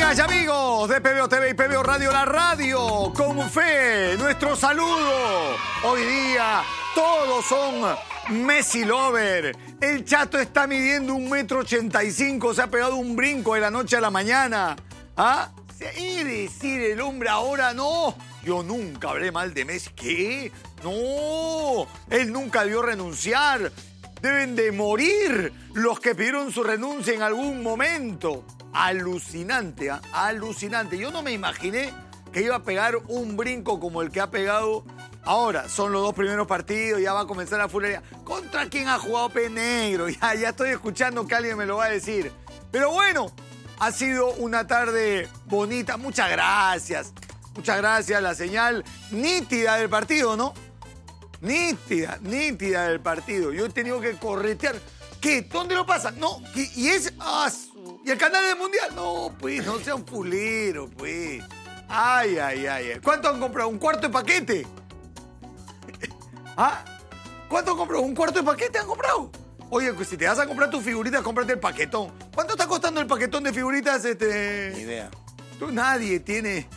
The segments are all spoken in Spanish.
Amigas y amigos de PBO TV y PBO Radio, la radio con fe, nuestro saludo. Hoy día todos son Messi lover. El Chato está midiendo 1,85 m, se ha pegado un brinco de la noche a la mañana. ¿Ah? Y decir el hombre ahora, no, yo nunca hablé mal de Messi. ¿Qué? No, él nunca debió renunciar. Deben de morir los que pidieron su renuncia en algún momento. Alucinante, ¿eh? Alucinante. Yo no me imaginé que iba a pegar un brinco como el que ha pegado. Ahora, son los dos primeros partidos, ya va a comenzar la furia. ¿Contra quién ha jugado Penegro? Ya estoy escuchando que alguien me lo va a decir. Pero bueno, ha sido una tarde bonita. Muchas gracias. Muchas gracias. La señal nítida del partido, ¿no? Nítida del partido. Yo he tenido que corretear. ¿Qué? ¿Dónde lo pasan? No, y es... ¿Y el canal del Mundial? No, pues, no sean fuleros, pues. Ay. ¿Cuánto han comprado? ¿Un cuarto de paquete? ¿Ah? ¿Cuánto han comprado? ¿Un cuarto de paquete han comprado? Oye, pues si te vas a comprar tus figuritas, cómprate el paquetón. ¿Cuánto está costando el paquetón de figuritas? Ni idea. Tú nadie tiene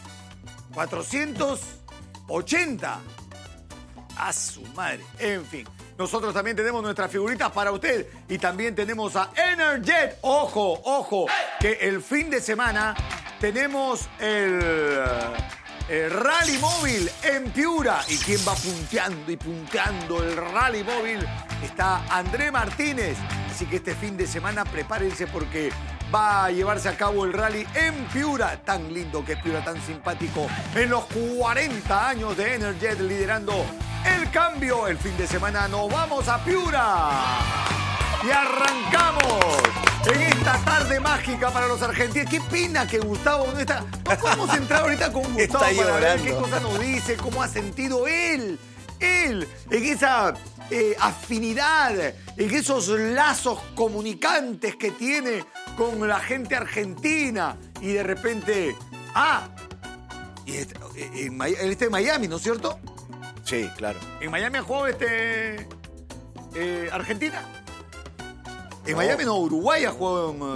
480. A su madre. En fin. Nosotros también tenemos nuestras figuritas para usted. Y también tenemos a Energet. Ojo, que el fin de semana tenemos el Rally Móvil en Piura. ¿Y quién va punteando el Rally Móvil? Está André Martínez. Así que este fin de semana prepárense porque va a llevarse a cabo el rally en Piura. Tan lindo que es Piura, tan simpático. En los 40 años de Energet liderando el cambio. El fin de semana nos vamos a Piura. Y arrancamos en esta tarde mágica para los argentinos. Qué pena que Gustavo no está. No podemos entrar ahorita con Gustavo para ver qué cosa nos dice, cómo ha sentido él, en esa afinidad, en esos lazos comunicantes que tiene con la gente argentina. Y de repente, él está en Miami, ¿no es cierto? Sí, claro. ¿En Miami ha jugado Argentina? En Miami no, Uruguay ha jugado en...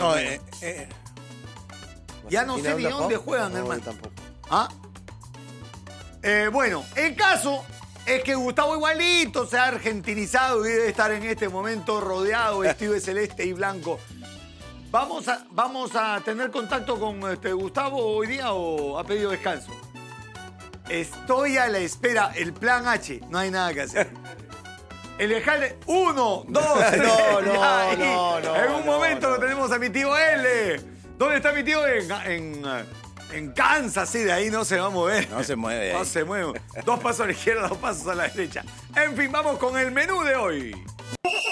ya no sé ni dónde juegan, hermano. Tampoco. Bueno, el caso es que Gustavo igualito se ha argentinizado y debe estar en este momento rodeado, vestido de celeste y blanco. ¿Vamos a tener contacto con Gustavo hoy día o ha pedido descanso? Estoy a la espera. El plan H. No hay nada que hacer. El dejarle 1, 2, 3. No. En un momento lo tenemos a mi tío L. ¿Dónde está mi tío? En Kansas, sí, de ahí no se va a mover. No se mueve. No se mueve. 2 pasos a la izquierda, 2 pasos a la derecha. En fin, vamos con el menú de hoy.